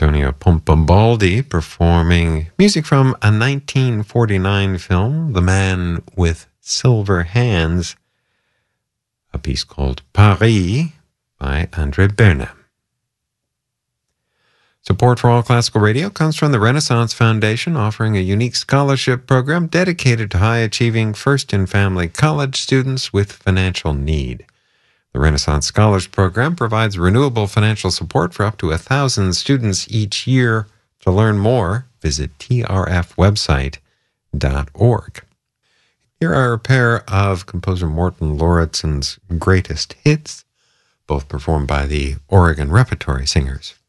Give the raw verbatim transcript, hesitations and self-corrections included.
Antonio Pompabaldi performing music from a nineteen forty-nine film, The Man with Silver Hands, a piece called Paris by Andre Bernam. Support for All Classical Radio comes from the Renaissance Foundation, offering a unique scholarship program dedicated to high-achieving first-in-family college students with financial need. The Renaissance Scholars Program provides renewable financial support for up to a thousand students each year. To learn more, visit t r f website dot org. Here are a pair of composer Morton Lauritsen's greatest hits, both performed by the Oregon Repertory Singers.